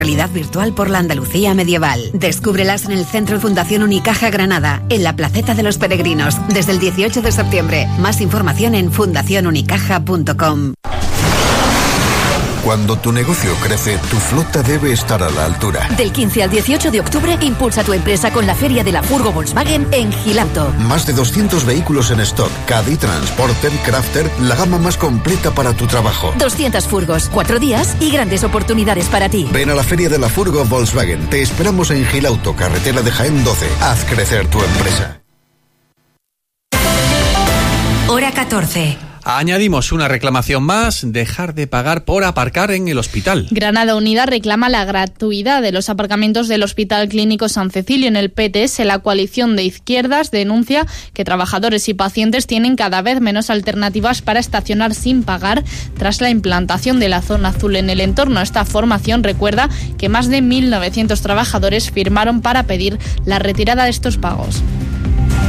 Realidad virtual por la Andalucía medieval. Descúbrelas en el Centro Fundación Unicaja Granada, en la Placeta de los Peregrinos, desde el 18 de septiembre. Más información en fundacionunicaja.com. Cuando tu negocio crece, tu flota debe estar a la altura. Del 15 al 18 de octubre, impulsa tu empresa con la Feria de la Furgo Volkswagen en Gilauto. Más de 200 vehículos en stock, Caddy, Transporter, Crafter, la gama más completa para tu trabajo. 200 furgos, 4 días y grandes oportunidades para ti. Ven a la Feria de la Furgo Volkswagen. Te esperamos en Gilauto, carretera de Jaén 12. Haz crecer tu empresa. Hora 14. Añadimos una reclamación más: dejar de pagar por aparcar en el hospital. Granada Unida reclama la gratuidad de los aparcamientos del Hospital Clínico San Cecilio. En el PTS, la coalición de izquierdas denuncia que trabajadores y pacientes tienen cada vez menos alternativas para estacionar sin pagar tras la implantación de la zona azul en el entorno. Esta formación recuerda que más de 1.900 trabajadores firmaron para pedir la retirada de estos pagos.